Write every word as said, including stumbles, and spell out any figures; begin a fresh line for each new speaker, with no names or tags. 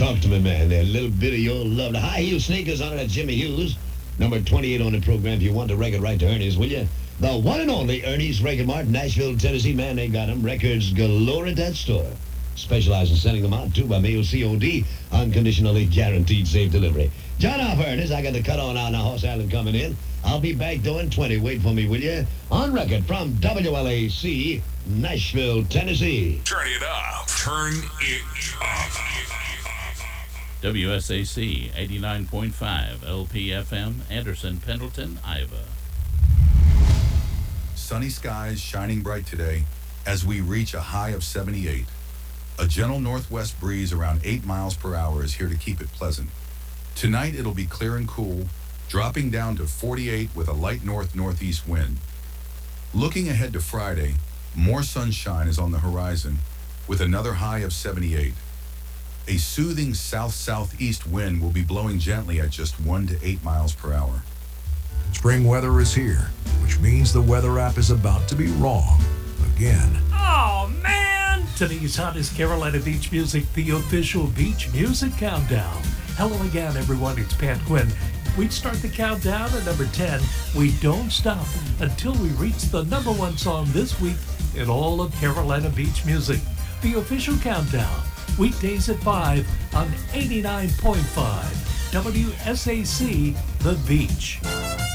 Talk to me, man. A little bit of your love. The high heel sneakers under that Jimmy Hughes. Number twenty-eight on the program. If you want the record, right to Ernie's, will you? The one and only Ernie's Record Mart, Nashville, Tennessee. Man, they got them. Records galore at that store. Specialize in sending them out, too, by mail C O D. Unconditionally guaranteed safe delivery. John off, Ernest. I got the cut on out now. Horse Island coming in. I'll be back doing twenty. Wait for me, will you? On record from W L A C, Nashville, Tennessee.
Turn it up. Turn it up.
W S A C eighty-nine point five L P F M, Anderson, Pendleton, Iowa.
Sunny skies shining bright today as we reach a high of seventy-eight. A gentle northwest breeze around eight miles per hour is here to keep it pleasant. Tonight it'll be clear and cool, dropping down to forty-eight with a light north-northeast wind. Looking ahead to Friday, more sunshine is on the horizon with another high of seventy-eight. A soothing south-southeast wind will be blowing gently at just one to eight miles per hour.
Spring weather is here, which means the weather app is about to be wrong again.
Oh, man! Today's hottest Carolina Beach Music, the official Beach Music Countdown. Hello again, everyone. It's Pat Quinn. We start the countdown at number ten. We don't stop until we reach the number one song this week in all of Carolina Beach Music. The official countdown. Weekdays at five on eighty-nine point five W S A C, The Beach.